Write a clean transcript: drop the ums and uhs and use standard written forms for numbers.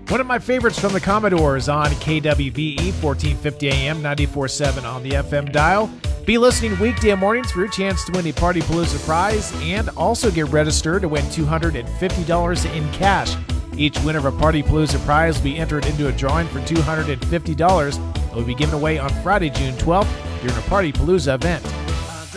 One of my favorites from the Commodores on KWVE, 1450 AM, 94.7 on the FM dial. Be listening weekday mornings for your chance to win a Party Palooza prize and also get registered to win $250 in cash. Each winner of a Party Palooza prize will be entered into a drawing for $250 that will be given away on Friday, June 12th during a Party Palooza event.